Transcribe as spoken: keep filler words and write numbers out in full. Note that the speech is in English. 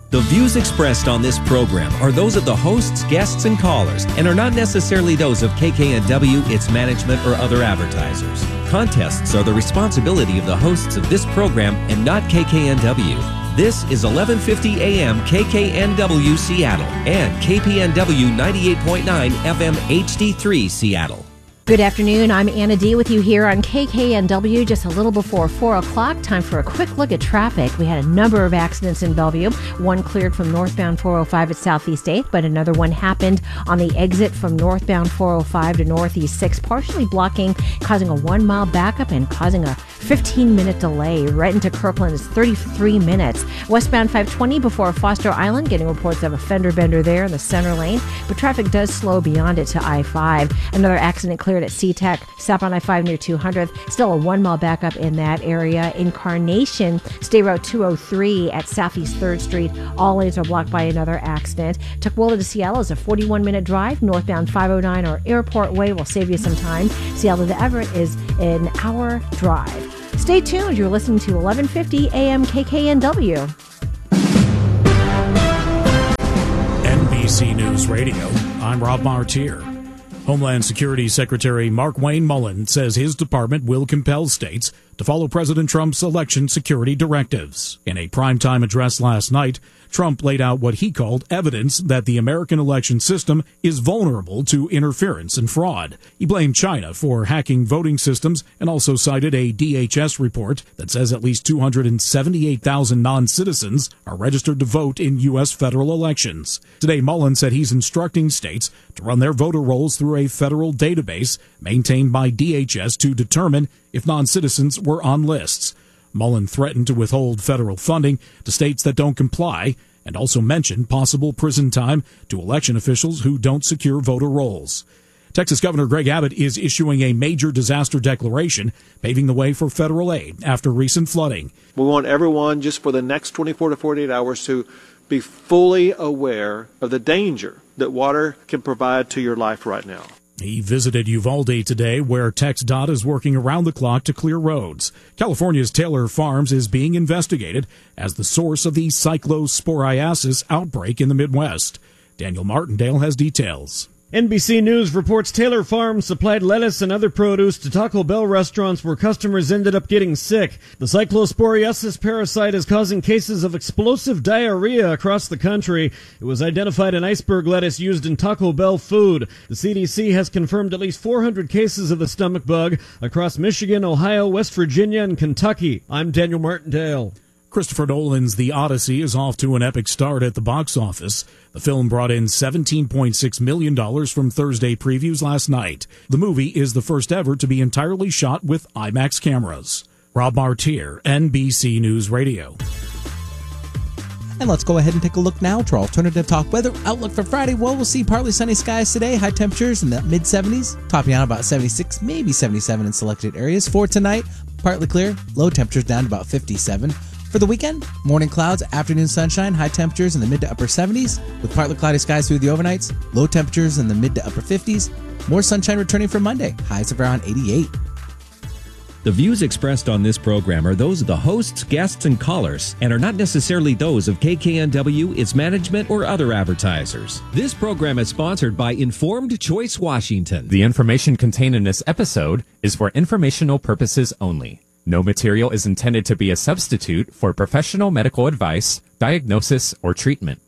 The views expressed on this program are those of the hosts, guests, and callers and are not necessarily those of K K N W, its management, or other advertisers. Contests are the responsibility of the hosts of this program and not K K N W. This is eleven fifty A M K K N W Seattle and K P N W ninety-eight point nine F M H D three Seattle. Good afternoon. I'm Anna D. with you here on K K N W just a little before four o'clock. Time for a quick look at traffic. We had a number of accidents in Bellevue. One cleared from northbound four oh five at Southeast eighth, but another one happened on the exit from northbound four oh five to Northeast sixth, partially blocking, causing a one-mile backup and causing a fifteen-minute delay. Right into Kirkland is thirty-three minutes. Westbound five twenty before Foster Island, getting reports of a fender bender there in the center lane, but traffic does slow beyond it to I five. Another accident cleared at SeaTac, stop on I five near two hundredth. Still a one-mile backup in that area. Incarnation, State Route two oh three at Southeast third Street. All lanes are blocked by another accident. Tukwila to Seattle is a forty-one-minute drive. Northbound five oh nine or Airport Way will save you some time. Seattle to Everett is an hour drive. Stay tuned. You're listening to eleven fifty A M K K N W. N B C News Radio, I'm Rob Martier. Homeland Security Secretary Mark Wayne Mullen says his department will compel states to follow President Trump's election security directives. In a primetime address last night, Trump laid out what he called evidence that the American election system is vulnerable to interference and fraud. He blamed China for hacking voting systems and also cited a D H S report that says at least two hundred seventy-eight thousand non-citizens are registered to vote in U S federal elections. Today, Mullen said he's instructing states to run their voter rolls through a federal database maintained by D H S to determine if non-citizens were on lists. Mullen threatened to withhold federal funding to states that don't comply and also mentioned possible prison time to election officials who don't secure voter rolls. Texas Governor Greg Abbott is issuing a major disaster declaration, paving the way for federal aid after recent flooding. We want everyone just for the next twenty-four to forty-eight hours to be fully aware of the danger that water can provide to your life right now. He visited Uvalde today, where TxDOT is working around the clock to clear roads. California's Taylor Farms is being investigated as the source of the cyclosporiasis outbreak in the Midwest. Daniel Martindale has details. N B C News reports Taylor Farms supplied lettuce and other produce to Taco Bell restaurants where customers ended up getting sick. The cyclosporiasis parasite is causing cases of explosive diarrhea across the country. It was identified in iceberg lettuce used in Taco Bell food. The C D C has confirmed at least four hundred cases of the stomach bug across Michigan, Ohio, West Virginia, and Kentucky. I'm Daniel Martindale. Christopher Nolan's The Odyssey is off to an epic start at the box office. The film brought in seventeen point six million dollars from Thursday previews last night. The movie is the first ever to be entirely shot with IMAX cameras. Rob Martier, N B C News Radio. And let's go ahead and take a look now to our alternative talk weather outlook for Friday. Well, we'll see partly sunny skies today, high temperatures in the mid seventies, topping out about seventy-six, maybe seventy-seven in selected areas. For tonight, partly clear, low temperatures down to about fifty-seven. For the weekend, morning clouds, afternoon sunshine, high temperatures in the mid to upper seventies, with partly cloudy skies through the overnights, low temperatures in the mid to upper fifties. More sunshine returning for Monday, highs of around eighty-eight. The views expressed on this program are those of the hosts, guests, and callers, and are not necessarily those of K K N W, its management, or other advertisers. This program is sponsored by Informed Choice Washington. The information contained in this episode is for informational purposes only. No material is intended to be a substitute for professional medical advice, diagnosis, or treatment.